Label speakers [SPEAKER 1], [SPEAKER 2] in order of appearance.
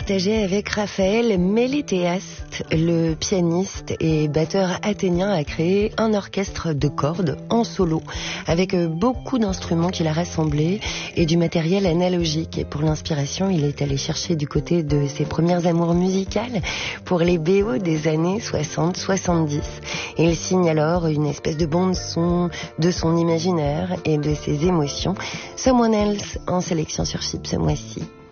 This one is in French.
[SPEAKER 1] partagé avec Raphaël Mélétéast. Le pianiste et batteur athénien a créé un orchestre de cordes en solo avec beaucoup d'instruments qu'il a rassemblés et du matériel analogique. Et pour l'inspiration, il est allé chercher du côté de ses premières amours musicales pour les BO des années 60-70. Il signe alors une espèce de bande-son de son imaginaire et de ses émotions. Someone Else en sélection sur Chyp ce mois-ci.